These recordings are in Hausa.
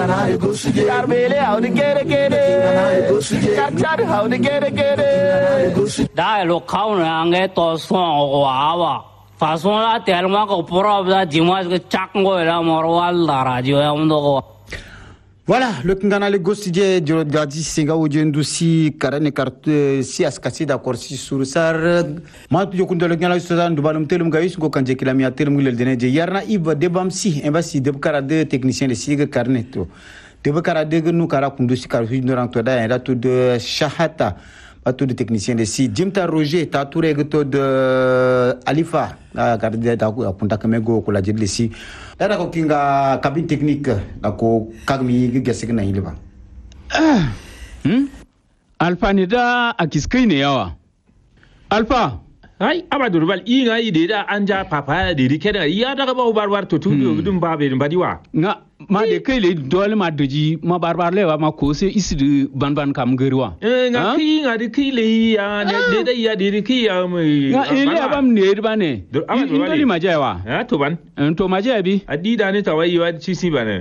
Karbele how the kere Karchar how the kere Da lo kaun ange to so wa façon la tellement que pour ça dis-moi que chaque fois là morwal la radio on. Voilà, le canal Gostidie de Gadi Singa ou Djendusi, Karane Carte, si Askasi d'accord si sur Sar, Matu Yokunda le canal Sudan, Dubalum Telum Gaïs, Gokanje Kilami Telum le Dene de Yarna, Iva Debamsi, Embassy de Karade, technicien de Sig Carneto. De Karade, nous Karakundusi, Karfi, Norantoda, et là tout de Shahata. Tout de technicien de si Jimta Roger ta tour de Alifa garde da punta kamego ko la jedle si dara ko kinga cabine technique ko kagmi gese na hilba Alpha ne da akiskai ne yawa Alpha ai abadu bal inga ide da anja papa de rike da ya daga ba barbar to tudu dum babe dum badiwa nga ma de kai le dole ma doji ma barbar lewa ma ko se isi ban kam gariwa nga ki nga de ki le ya de da ya de ki ya mai nga ile abam ne ba ne indoli ma jawa ha to ban to ma jabi adida ne tawayi wa ci si bane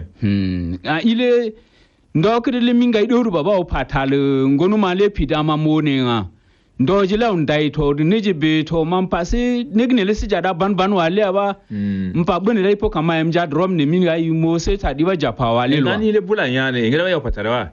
ile ndokre le minga idoru baba o patale ngonu ma le pidama mone nga ndoji la undai to neje be to man passe negne le sijada ban wale aba mpa bone dai po kama emja drum ne min ga yumo se ta diwa japa wale lo nani le bulan ya ne ngira ya patarawa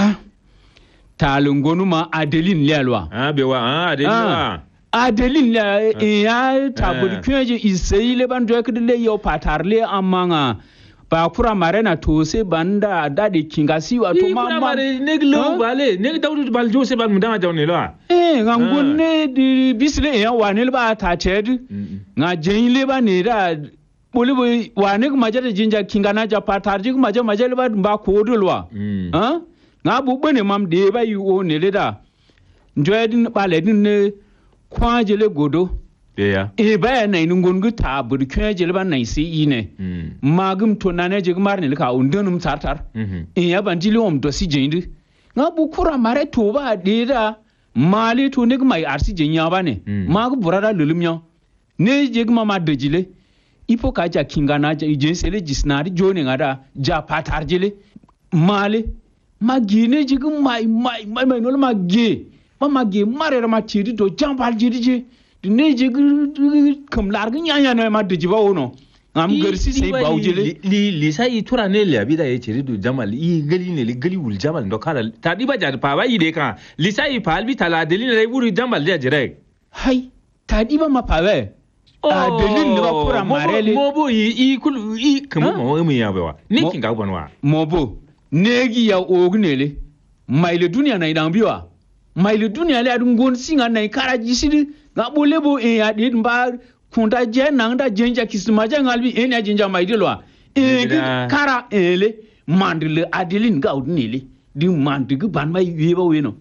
talungonu ma Adeline lelwa bewa Adeline la ya tabudi kweje isei le ban do ekdile yo patarle amanga ba kura mare na to se banda dadi kingasi wa to mama mare neglo bale neg dawdu bal jose ban mudama jawne lo ngangonne di bisle ya wanel ba ta ched nga jenile ba ne da bolibo wane kuma jada jinja kingana ja patarji kuma ja majale ba ko dolwa nga bu bane mam de ba yu o ne le da njoedin bale din ne kwajele godo ba na inungon gu ta bur kwajele ba na si ine magum to na ne jigmar ne ka undunum tartar ya banjili om do si jindi nga bu kura mare to ba de da mali to ne mai arsi jenya ba ne magu burada lulumyo ne jigma ma dejile ipo ka ja kingana ja jensele jisnari jone ngada ja patarjile mali magine jigum mai no magge ge mare ma tiri to jambal jirije ne jig kam larga nyanya no ma dejiba wono am garsi sai bawjele li sai tura ne le abida ye tiri do jamal I gali ne li gali wul jamal ndo kala ta diba ja pa ba yi de kan li sai pa albi tala delin ne wuri jamal ja jire hai ta diba ma pa we delin ne ba pura marele mobo I kul I kam mo mu ya bewa ni kinga bonwa mobo negi ya ognele maile dunia na idan biwa maile dunia le adun gon singa na ikara jisidi ga bolebo ya de mba kunta je nangda jenja kisma je ngalbi enya jenja maidilwa kara ele mandle Adeline ga udnele di mandigu ban mai yeba weno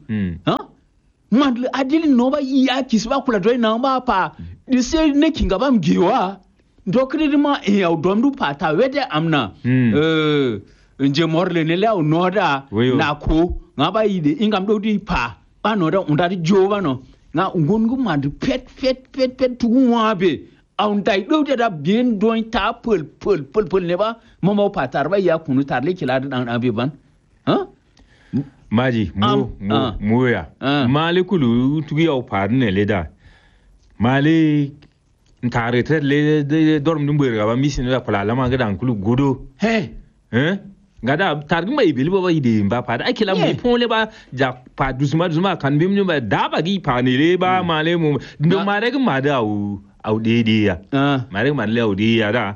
mandle Adeline no ba ya kisba kula doy na ba pa di se ne kinga bam giwa dokri ma ya domdu pata wede amna nje morle ne la noda na ko ngaba yide ingam do di pa banoda undari jova no nga ngongu mand pet tuwabe aundai do da bien doin ta pul ne ba mama patar ba ya kunu tarle kila dan abiban maji mo ya mali kulu tugi au par ne leda mali ntare tre le dorm number ga ba misin da pala lama ga dan kulu godo gada targi mai bilbo ba ide ba pa da akila mu pon le ba ja pa dusuma kan bim ba da ba gi pa ne le ba male mu ndo mare ga ma da au de ya mare ma le au de ya da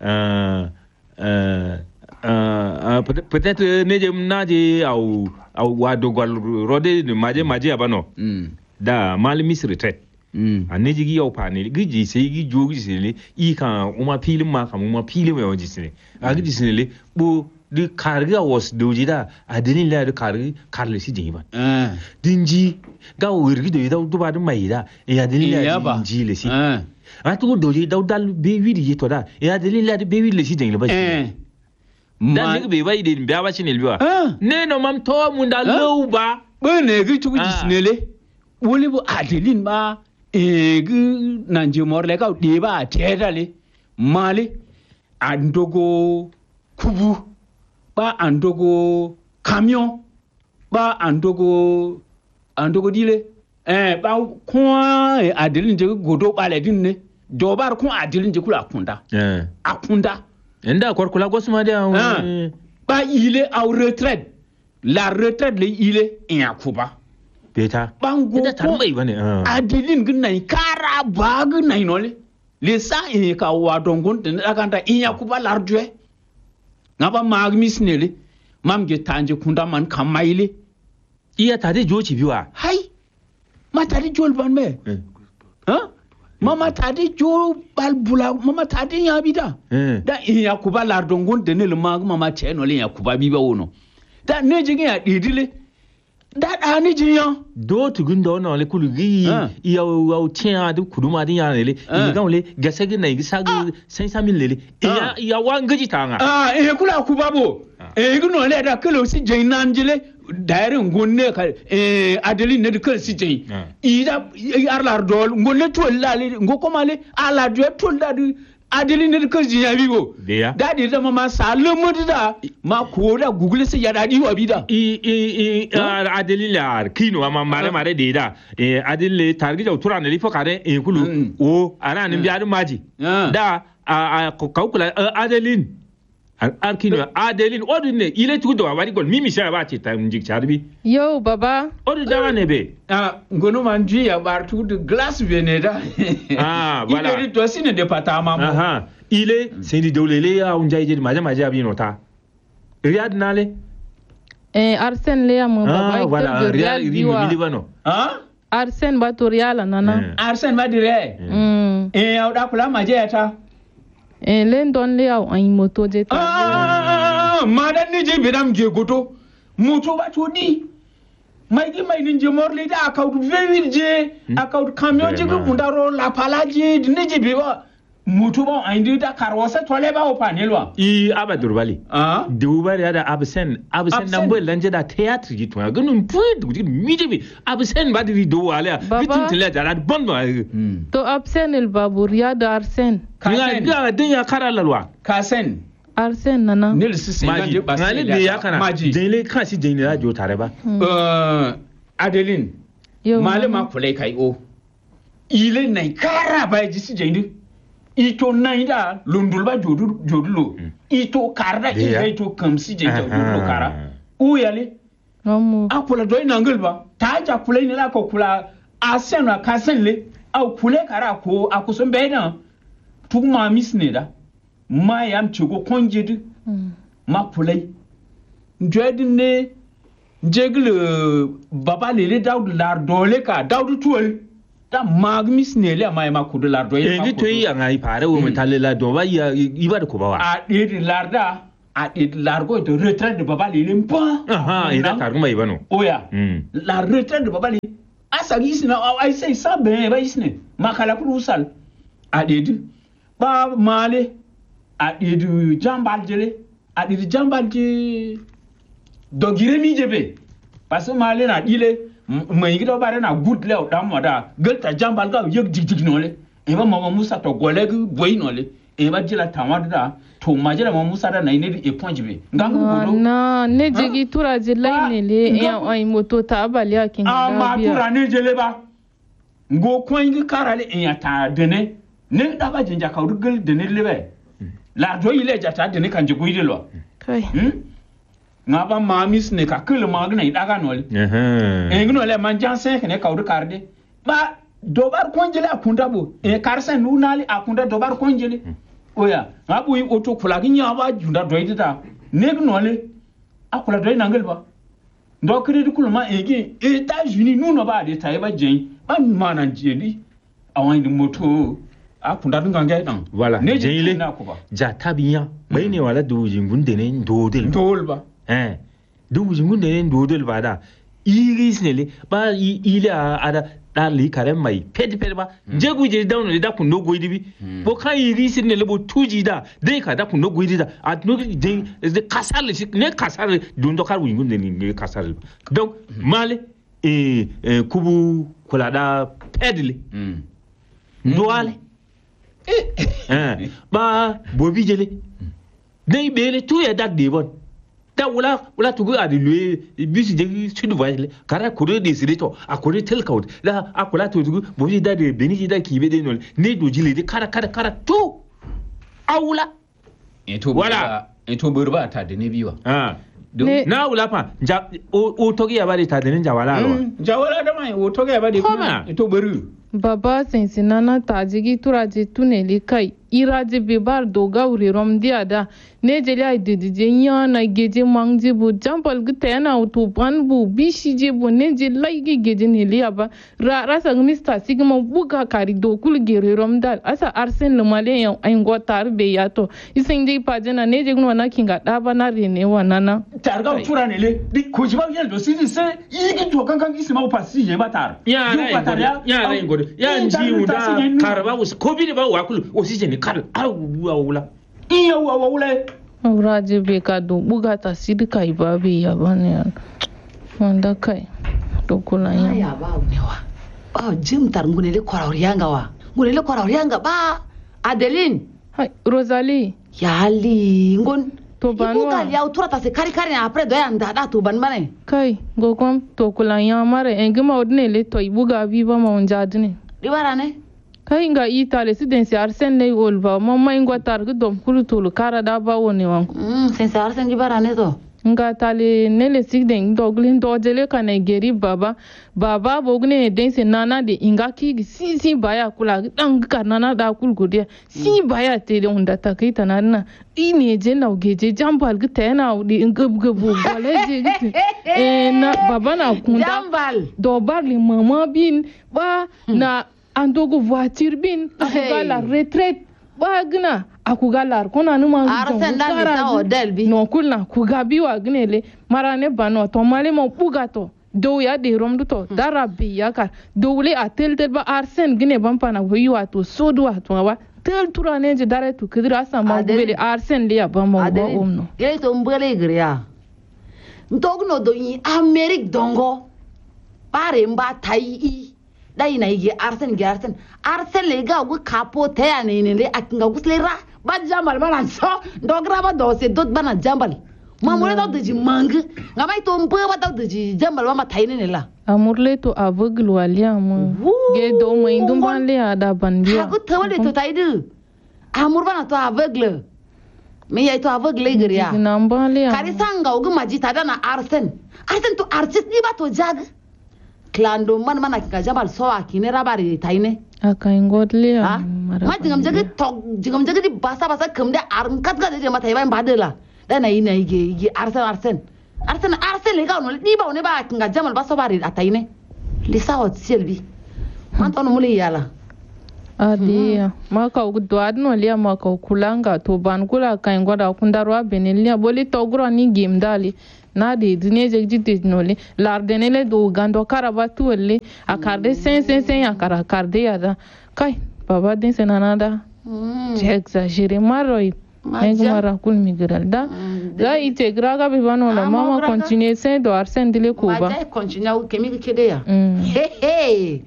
peut-être ne je na je au wa do gol rode de maje abano da male misrete ne ji gi au pa ne gi ji sai gi jogi sele I kan uma pilin ma kan uma pilin mai waji sele a gi sele bo di karga was dojida Adeline la di karle si jinba dinji ga wirgi do da ba da mai da ya Adeline la dinji le si to doji da dal be widi to da ya Adeline la be widi le si jinba dan ne be bai de ba ba chinel biwa ne no mam to mun da low ba ne gi tu jisnele woli bo Adeline ba gi nanje morle ka de ba tedale mali andogo kubu ba andogo camion ba andogo dile ba kwa adilin je godo bale din ne dobar kun adilin je kula akunda inda kwarkula gosma da ba il est en retraite la retraite le il est yakuba beta bango ida tambai bane adilin gnai kara ba gnai nole le sa ka wa dongon de akanta yakuba lardue ngaba magmis nele mamge tanje kunda man kamaile iya tade joci biwa hai matadi jol ban me mama tadi jo balbula mama tadi ya bida da yakuba lardongon de ne le mag mama cheno le yakuba biba wono da ne jigin ya didile da ni jiyan do tugun da wannan le kulugi iya wa tiya da kuduma din ya le ga le gase ga nai sa ga 500,000 le iya wa ngaji tanga kula ku babo gno le da kalo si jainan jile dairin gonne ka adelin ne da si jai ida arlar dol gonne to lale ngokoma le ala do to lale adelin ne da jiya bibo da di da mama salamu da ma ko da google sai ya dadi wa bida adelin la kino ma mare da adille targi da tura ne lifo kare kulu o ana nin biya maji da kawkula adelin arkino adelin odin ne ile tudo wa wari gol mimi sha ba ce ta njik charbi yo baba odin da ne be ngono manji ya bar tudo glass veneda voilà ile to sine département ile c'est di dolele ya unjaije maja abi nota Riyad nale Arsène le am baba voilà Riyad ri mo libano Arsène Batoriala nana Arsène Badire da kula maje ta len don le aw ay moto je ta madan ni je bidam je goto moto ba to di mai ni je morli da account vevir je account camion je ko ndaro la palaji ni je biwa moto ba ay ndi da karwasa tole ba o panelwa abadur bali dubari ada absen nan boy lanje da theatre ji to ganun puid mi absen ba di do wala bitin tele da bon ba to absen el babur ya da Arsène ga din ya karalalwa kasen Arsène nana nil sisi nganje ngale de ya kana jele kasi jele da jo tare ba Adeline malama kulai kai o ile nai kara ba ji si jende ito naida lundulba jodulo ito karda ito kamsi je jodulo kara uyale akula doy nangelba taja kula ni la ko kula asena kasenle au kule kara ko akusun bena tugma misneda ma yam chigo konjedu ma kulai jedine jegle baba lele dawd lar dole ka dawd tuol da magmis ne le mai ma kudu lardo e to yi an ai fare wo metalle la do ba ya iba da ko ba wa a de larda a de largo de retraite de baba le mpa ida kar mai bano oya la retraite de baba le asagi sina ai sai sabe ba isne makala ku usal a de ba male a de jambal jele a de jambal ji dogire mi jebe parce que male na dile mai gida bare na good lew dan moda gelta jambal ga yeg jig nole e ba mama Musa to golegu boy nole e ba jila tamada to majira mama Musa da na ne e point be ngangu godo na ne jigi tura jilai ne le ya ai moto ta abali akin ga ma tura ne jele ba ngo koingi karale e ya ta dene ne da ba jinja ka rugel dene lebe la do ile jata dene kan jigu idelo kai ngaba mamis ne ka kul magna idaga nole ngno le manjan sen ne ka udu karde ba dobar konjele akunda bo karsen nunali akunda dobar konjele oya ngabu yi oto kula ginya ba junda doidita ne gnole akula doy nangel ba ndo kredi kulma egi États-Unis nuno ba de taiba jen ba mana jeli awan di moto akunda ngange dan voilà jeli ja tabiya bayne wala do jingunde ne ndodel ba duk jingun da ne dodol ba da iris ne le ba ila ada dali kare mai ped ba je guje down da kun no goidi bi bo kan iris ne le bo tuji da dai ka da kun no goidi da a no de kasar ne kasar dun do kar wingun ne kasar donc male kubu kula da pedle ndoale ba bobi jele dai bele tu ya dak de bon da wala tugu adi lui bisi de sud voyage kara kure de sireto akure tel kaut da akula tugu boji da de beniji da kibe de nol ne do jili de kara to awula eto burba ta de ne biwa na wula fa o togi ya bari ta de ne jawala jawala da mai o togi ya bari eto buru baba sensinana tajigi turaje tuneli kai iraje bebar doga uri romdia da ne jeli ay didije nyana geje mangje bu jampal gutena utu banbu bishije bu ne je laigi geje ne liaba rasa mista sigma buga kari do kul gere romdal asa arsen le male yan ay ngotar be yato isinje pajena ne je gno na kinga daba na rene wanana targa tura ne le di kujiba yel do sidi se yigi to kankan isma pasi je batar ya rai ngode ya nji unda karba us kobi ba wakul osije kar wula iya wula raje be ka do buga ta sidika ibabe ya bane wanda kai to kula ya ba newa jim tar ngunele koraurianga ba Adeline hai Rosalie yali ngon to banwa ibuga ya utura ta se kari après do ya ndada to ban bane kai gokom to kula ya mare engima odnele to ibuga viva ma onjadne dibara ne kai nga itale sidensi arsen ne olva mama ingwa targu dom kulutulu kara da ba woni wanku sensi arsen dibara ne to nga tale nele sigden doglin dojele kana geri baba bogne dense nana de inga ki si baya kula dan ka nana da kulgude si baya te de unda takita nana ine je na geje jambal gita na udi ngabgabu galeje na baba na kunda jambal do barli mama bin ba na andogo voiture bin akuga la retraite bagna akuga lar kona numa arsen da mi ta hotel bi no kulna kuga bi wa gnele marane bano to male mo bugato do ya de romdu to darabi yakar dowle a tel ba arsen gne bampana wiwa to sodu wa to wa tel turane je dare to kidra sama bele arsen le abamo go omno ye to mbele gria ntogno do yi amerique dongo pare mba tai dai na yi arsen le ga gu kapo te ya ne le akinga guslera ba jambal bana so dogra ba do se dot bana jambal mamure do de mang ngamai to mpo ba do de jambal ba tai ne la amurle to aveugle walia mo ge do mo indum ban le ada ban biya ha ku tawale to tai du amur bana to aveugle me yai to aveugle gariya namban le kari sanga ugu majita dana arsen to artist ni ba to jag klando man ka jabal so akine rabari taine akai godle ma jingam jagi di basa kamde arm kat ga de ma taiba badela dana ina ige arsen le ga no di ba ne ba kinga jamal baso bari ataine lisa wat selbi man to no muli yala adiya maka udwad no lia maka kulanga to ban kula kan goda kundarwa benelia boli to gro ni gimdali na de dineje jite nole lardenele do gando karabatu le akarde sen akara karde yada kai baba den senanada exagere maroi mara kul migral da ite graga bibano la mama continue sen do arsen dile kuba ma continue kemi kede ya he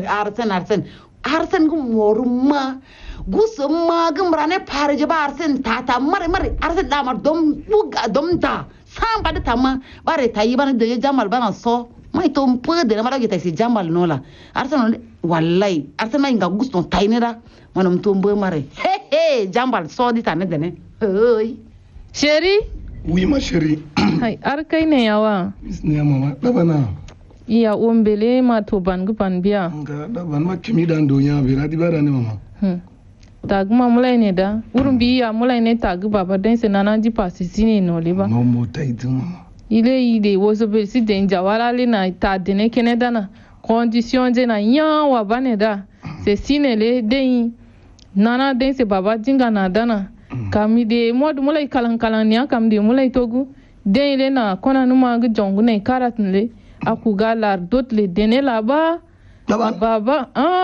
arsen gum moruma gusuma gumrane parje ba arsen tata mare arsen da mar dom buga dom ta samba de tama bare tayi bana de jamal bana so mai to mpo de mara gita si jamal nola arsen wallahi arsen mai nga gusto tainera manum to mbo mare he jamal so di tane dene oi chérie oui ma chérie hay arkay ne yawa ne mama dabana iya ombele ma to bangu pan biya nga daban ma kimi dan do nya be radi bara ne mama tagma mulai ne da urumbi ya mulai ne tagu baba den se nana ji pasisi ne no liba mo taidum ile woso be si den jawala le na ta dene keneda na condition je na nya wa bane da se sinele den nana den se baba jinga na dana kami de mod mulai kalan nya kam de mulai togu den le na kona numa ga jongu ne karat le akuga lar dot le dene la ba baba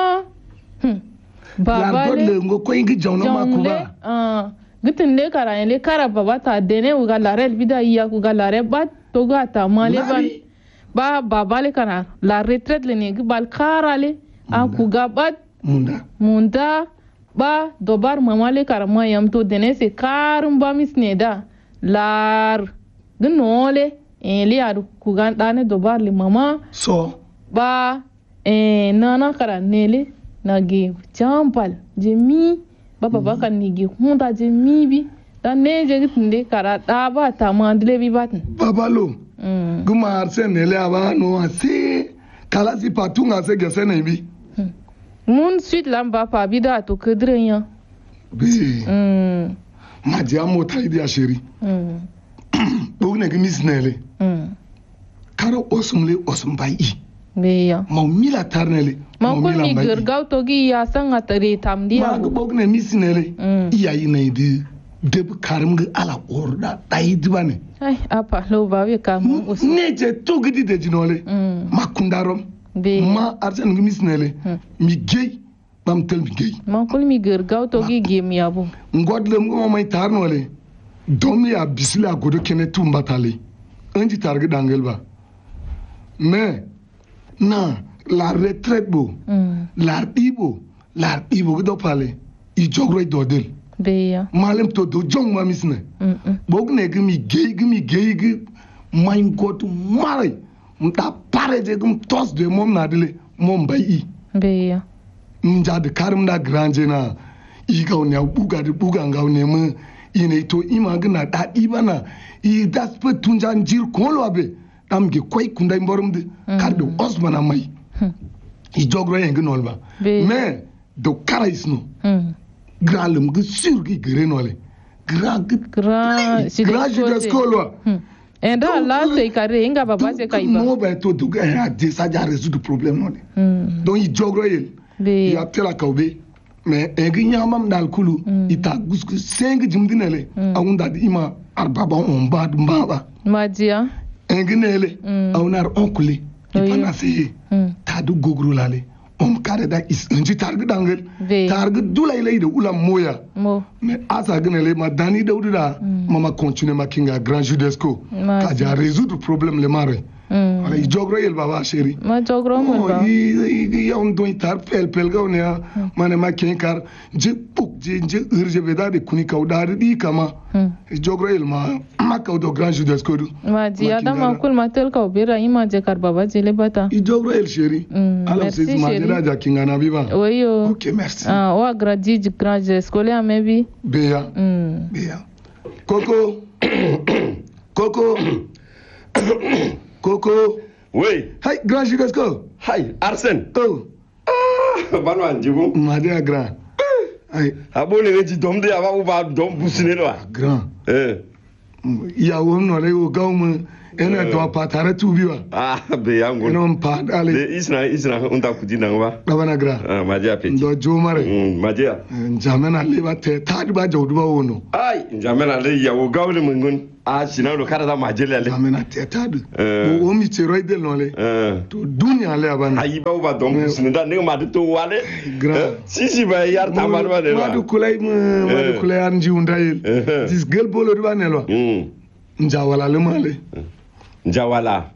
baba le ngo ko ingi jawno makuba gitin le kara baba ta dene uga larel bida iya kuga lare ba to ga ta male ba baba le kana la retraite le ne gbal kara le akuga ba munda ba dobar mama le kara mayam to dene se karum ba misneda lar gnole li adu kugan dane do barli mama so ba nana kara nele nagi champal jemi baba baka nigi hunta jemi bi dan ne je gitinde kara da ba ta mandle bi batn babalo guma arsen nele aba no ase kala si patunga se gese na bi mun suite lamba pa bida to kedrenya bi madia mota idi asheri bogne gi misnele karo osumle osumbai beya mau mila tarnele mau ko mi gergaw to gi ya sanga tare tamdi ma bogne misnele iya ina idi deb karim ga ala orda dai dibane ai apa lo ba we ka mo ne je to gidi de jinole makundarom ma arsen gi misnele mi gey bam tel mi gey ma ko mi gergaw to gi gem yabo ngodlem go mai tarnole domi ya bisila godo kene tumbatale anji targa dangelba mais na la retraite bo la ibo do pale I jogro do del beya malem to do jong ma misne bogne gmi gei my god mare mta pare je gum tos de mom na dele mom bai beya nja de karim da granje na I ga on ya buga nga on ma ine to ima gna da ibana I das pe tunja njir kolo abe am ge koy kunda mborum de kardo osmana mai I jogro yen gnol ba mais do karais no gralum ge sur gi grenole grand skolo enda la se kare inga baba se kaiba no ba to do ga de sa ja résoudre problème no donc I jogro yel ya tela kawbe mais egi nyamam dal kulu ita gusku 5 jimdinele awunda di ima arbaba on bad mbaba madia enginele awnar onkule ipana se tadu gogru lale kare da is nji targu dangel targu dulay lay de ulam moya mais asa gnele ma dani dawduda mama continue makinga grand judesco ka ja résoudre problème le mare ala I jogro yel baba chéri ma jogro mo ba I on do tar pel ga on ya mane ma kenkar je puk je urge beda de kuni ka udar di kama I jogro yel ma ka do grand judesco du ma ji ada ma kul matel ka obira ima je kar baba je le bata I jogro yel chéri ala se ma je la ja kinga na biba oyo OK merci wa gradi grand judesco le maybe beya Coco oui hi grand judesco hi Arsène oh bano anjigo madia grand hi abole ngi domde aba uba dom busine lo grand ya won no le o gawmu ena do patare tubiwa be yango non pa ale de isna unda kudina ngwa dabana grand madia pe do jomare madia jamena le bate tadi ba jawdu ba wono ai jamena le ya o gawle mungun sina do kada majele le jamena te tadi o mi tero de non le to dunya le abana ai ba uba dom busine da ne ma to wale grand si ba yar tamar ba de ma du kulay anji undayel dis gel bolo du ba nelwa njawala le male Njawala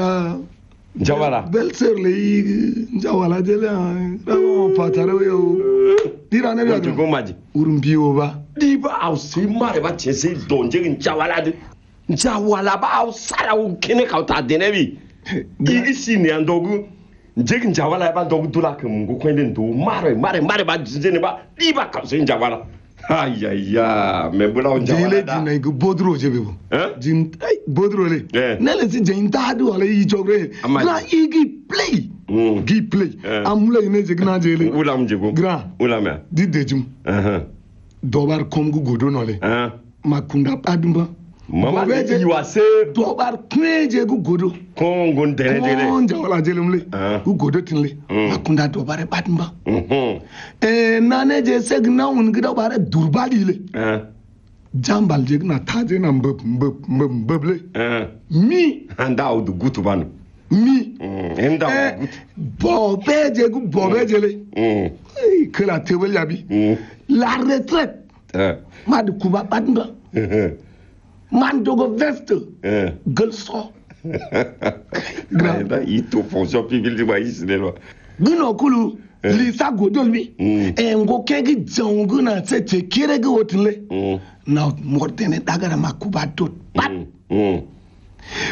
belser le njawala jele o patare yo dira ne biya ko maji urumbi o ba diba au si mare ba chese donje njawala ba au sara u kene ka ta denebi isi ni andogu nje njawala ba dogu dula ke mungu kwende ndo mare ba jene ba diba ka se njawala Aïe, mais bula on jele dina go bodro jebebo jin ay bodro le nele si jin tadu ala yi jogre na igi play amula ine jigna jele ulam jigo grand ulama di dejum dobar kom gu godo nole makunda adumba mama be you are say dobar kweje gu godo kongo dele on jawala jelumle gu godo tinle makunda dobar badumba nane je segna un gida bare durbali le jambal je na taje na mbeble mi anda o du gutu banu mi enda bobe je le que la tebel yabi la retraite mad kuba badumba man dogo veste gel so granda ito fonction publique ba isle lo gino kulu lisa godol mi ngo kegi jongu na tete kire go wotle na mordene dagara makuba dot pat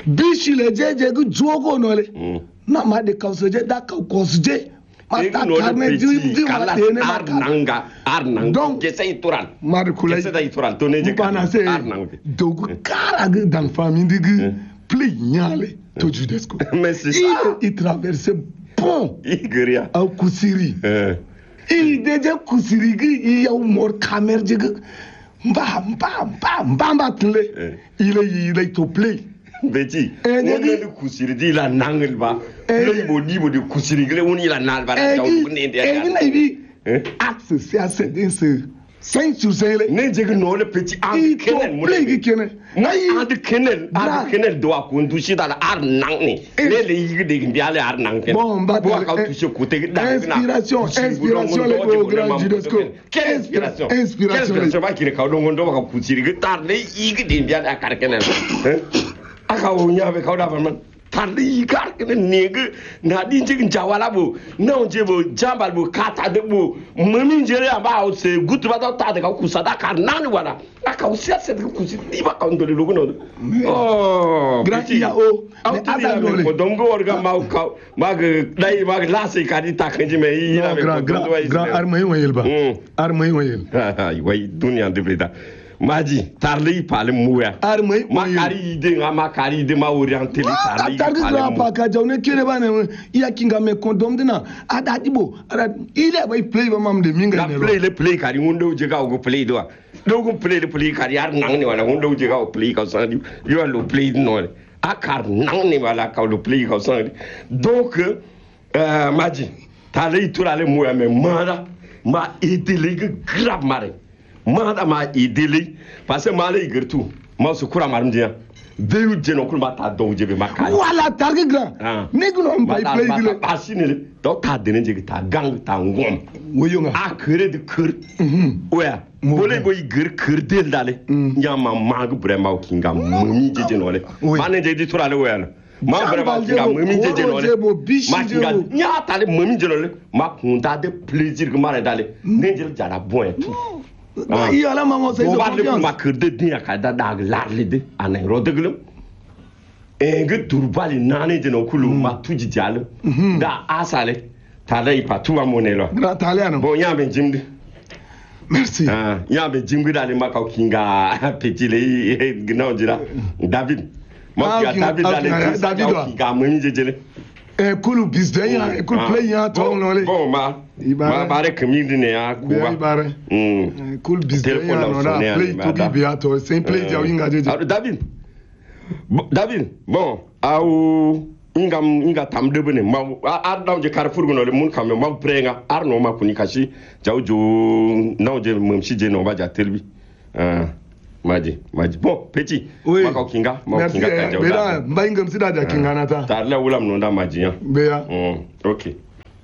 bishile je gu jogo nole na ma de kausoje da kausje mata karne di kala arnanga donc j'essaie turan markulay j'essaie turan to ne je kana se dogu kara dans famille digi pli nyale to judesco mais c'est ça il traverse pont igria au kusiri il deje kusiri gi ya mor kamer jigi mba tle il est to play beti ne kusiri di la nangel ba le bo di bo de kusiri gele woni la nal ba da taw ne de ne bi axe c'est à ce 5 sur 5 ne je no le petit en kenen mo play gi kenen en kenen do akon du shi da ar nang ni le le yi de ndia le ar nang ken bon ba ka tu se côté da inspiration le grand judesco inspiration ba ki ka do ngondo ka kusiri gi tar le yi de ndia da kar kenen aka o nyabe ka da man tali kar kenen nege na din jigin jawala bo na onje bo jambal bo kata de bo mami jere aba o se gutu ba ta de ka kusa da kar nani wala aka o sia se de kusi di ba ka ndo le logo no oh gracias ya o ada no le dongo orga ma ka mag dai mag la se ka di ta kanji me yi na me grand armay wayel ba armay wayel ai way dunia de breda maji tarli pale muya armay makari de makari de ma orienté tarli pale pa ka jawne kene ba ne ya kinga me kondom dina ada dibo ada ile bay play ba mam de minga ne play kari hundo je ka go play do play kari ar nang ne wala hundo je ka play ka sa di yo lo play no akar nang ne wala ka lo play ka sa donc maji tarli turale muya me mara ma idili grab mare mada ma idili parce que mala igirtu ma su kura marum dia beyu je no kulma ta do je be makali wala targe grand negno mbay play gile asine do ta dene je ta gang ta ngom woyo nga akere de keur oya bolé boy geur keur del dale nyama mag vraiment kinga mami je no le mané je di turale oya ma vraiment kinga mami je no le ma kinga nya tale mami je no le ma kunda de plaisir que mara dale ne je jara bon et tout il ala maman c'est ça on va que de dia ka da larle de anay rodeglum nge turbali nane de no kulu ma tuji jalo da asale talay patu amonelo grand italiano bon yambe jimde merci yambe jimbi dale maka kinga petit le gna dira David ma ki David dale kinga mami jejele kulu bisde ya kul play ya to no le bon ma bare kamindi ne ya kuba bare kul bisde ya no da play to bi ya to c'est play ya winga jeje David bon au inga tamde bene ma ardaw je Carrefour no le mun kam ma prenga arno ma kuni kashi jawjo nawje mum shije no baja telbi maji bon petit maka kinga ma kinga ka jawda bela mbaingam sida da kinga nata tarla wulam no da maji ya beya okay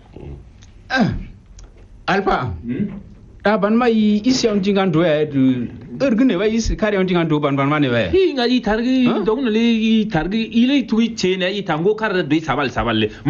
alpa ban mai isi on jingan do ya du ergne wa isi kare on jingan do ban mane wa hi ngaji targi dogno le targi ile tuwi chene i tango kar do sabal le